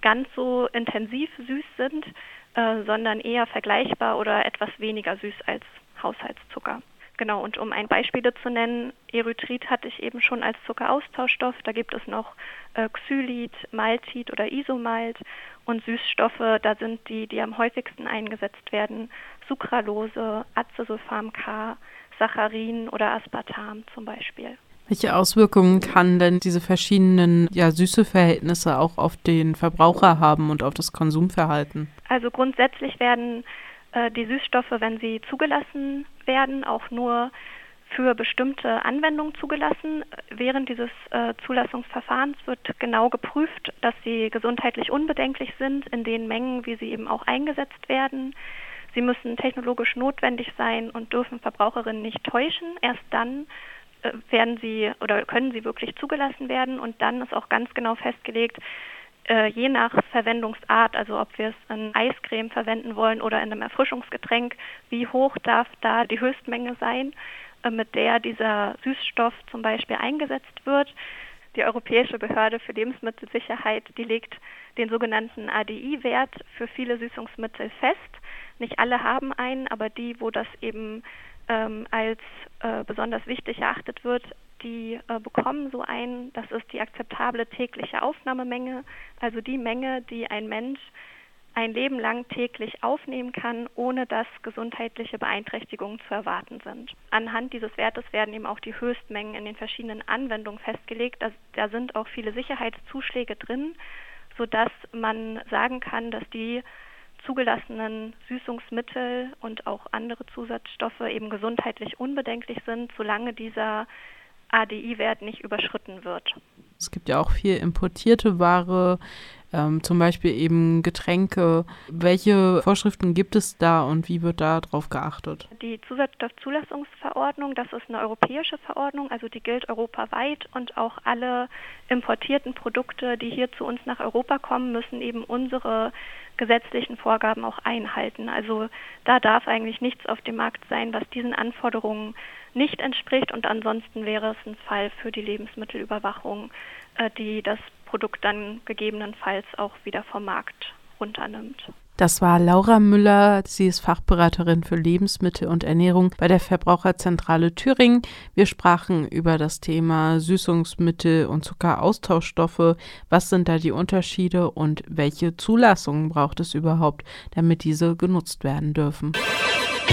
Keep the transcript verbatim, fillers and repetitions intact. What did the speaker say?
ganz so intensiv süß sind, äh, sondern eher vergleichbar oder etwas weniger süß als Haushaltszucker. Genau, und um ein Beispiel zu nennen, Erythrit hatte ich eben schon als Zuckeraustauschstoff. Da gibt es noch äh, Xylit, Maltit oder Isomalt. Und Süßstoffe, da sind die, die am häufigsten eingesetzt werden, Sucralose, Acesulfam K, Saccharin oder Aspartam zum Beispiel. Welche Auswirkungen kann denn diese verschiedenen ja, Süßeverhältnisse auch auf den Verbraucher haben und auf das Konsumverhalten? Also grundsätzlich werden äh, die Süßstoffe, wenn sie zugelassen werden, auch nur für bestimmte Anwendungen zugelassen. Während dieses äh, Zulassungsverfahrens wird genau geprüft, dass sie gesundheitlich unbedenklich sind in den Mengen, wie sie eben auch eingesetzt werden. Sie müssen technologisch notwendig sein und dürfen Verbraucherinnen nicht täuschen. Erst dann äh, werden sie oder können sie wirklich zugelassen werden, und dann ist auch ganz genau festgelegt, äh, je nach Verwendungsart, also ob wir es in Eiscreme verwenden wollen oder in einem Erfrischungsgetränk, wie hoch darf da die Höchstmenge sein, mit der dieser Süßstoff zum Beispiel eingesetzt wird. Die Europäische Behörde für Lebensmittelsicherheit, die legt den sogenannten A D I-Wert für viele Süßungsmittel fest. Nicht alle haben einen, aber die, wo das eben ähm, als äh, besonders wichtig erachtet wird, die äh, bekommen so einen. Das ist die akzeptable tägliche Aufnahmemenge, also die Menge, die ein Mensch ein Leben lang täglich aufnehmen kann, ohne dass gesundheitliche Beeinträchtigungen zu erwarten sind. Anhand dieses Wertes werden eben auch die Höchstmengen in den verschiedenen Anwendungen festgelegt. Da, da sind auch viele Sicherheitszuschläge drin, sodass man sagen kann, dass die zugelassenen Süßungsmittel und auch andere Zusatzstoffe eben gesundheitlich unbedenklich sind, solange dieser A D I-Wert nicht überschritten wird. Es gibt ja auch viel importierte Ware, ähm, zum Beispiel eben Getränke. Welche Vorschriften gibt es da und wie wird da drauf geachtet? Die Zusatzstoffzulassungsverordnung, das ist eine europäische Verordnung, also die gilt europaweit, und auch alle importierten Produkte, die hier zu uns nach Europa kommen, müssen eben unsere gesetzlichen Vorgaben auch einhalten. Also da darf eigentlich nichts auf dem Markt sein, was diesen Anforderungen nicht entspricht, und ansonsten wäre es ein Fall für die Lebensmittelüberwachung, äh, die das Produkt dann gegebenenfalls auch wieder vom Markt runternimmt. Das war Laura Müller. Sie ist Fachberaterin für Lebensmittel und Ernährung bei der Verbraucherzentrale Thüringen. Wir sprachen über das Thema Süßungsmittel und Zuckeraustauschstoffe. Was sind da die Unterschiede und welche Zulassungen braucht es überhaupt, damit diese genutzt werden dürfen?